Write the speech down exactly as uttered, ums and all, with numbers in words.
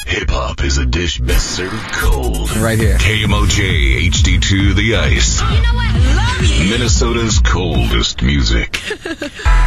Hip-hop is a dish best served cold. Right here. K M O J H D two The Ice. You know what? Love you. Minnesota's coldest music.